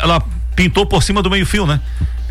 ela pintou por cima do meio-fio, né?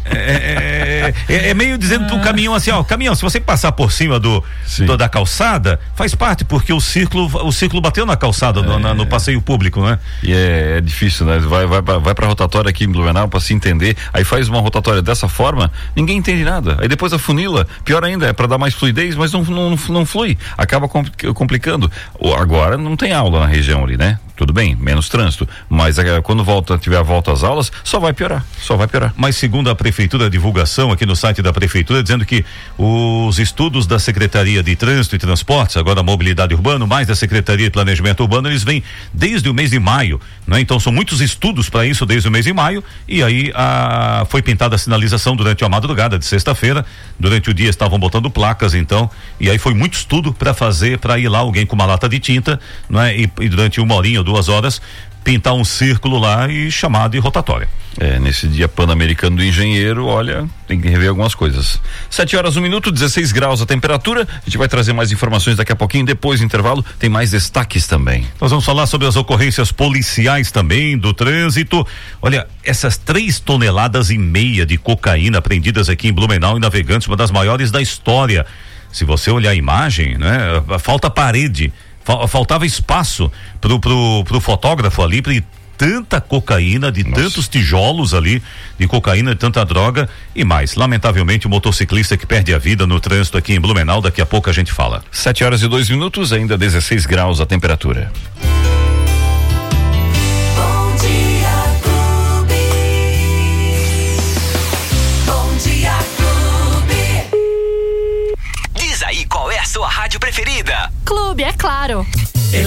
É meio dizendo pro caminhão assim, ó, caminhão, se você passar por cima da calçada, faz parte, porque o círculo bateu na calçada no passeio público, né? E é difícil, né? Vai pra rotatória aqui em Blumenau pra se entender, aí faz uma rotatória dessa forma, ninguém entende nada, aí depois a funila, pior ainda, é pra dar mais fluidez, mas não flui, acaba complicando. Agora não tem aula na região ali, né? Tudo bem, menos trânsito, mas quando tiver a volta às aulas, só vai piorar. Mas segundo a prefeitura, a divulgação aqui no site da prefeitura, dizendo que os estudos da Secretaria de Trânsito e Transportes, agora a Mobilidade Urbana, mais da Secretaria de Planejamento Urbano, eles vêm desde o mês de maio, né? Então são muitos estudos para isso desde o mês de maio, e aí foi pintada a sinalização durante a madrugada de sexta-feira, durante o dia estavam botando placas, então, e aí foi muito estudo para ir lá alguém com uma lata de tinta, né? E durante 1 horinha ou 2 horas pintar um círculo lá e chamar de rotatória. Nesse dia pan-americano do engenheiro, olha, tem que rever algumas coisas. 7h01, 16 graus a temperatura. A gente vai trazer mais informações daqui a pouquinho, depois do intervalo, tem mais destaques também. Nós vamos falar sobre as ocorrências policiais também, do trânsito. Olha, essas 3,5 toneladas de cocaína apreendidas aqui em Blumenau e Navegantes, uma das maiores da história. Se você olhar a imagem, né? Falta parede. Faltava espaço pro fotógrafo ali, para tanta cocaína, de tantos tijolos ali, de cocaína, de tanta droga e mais. Lamentavelmente, o motociclista que perde a vida no trânsito aqui em Blumenau, daqui a pouco a gente fala. 7h02, ainda 16 graus a temperatura.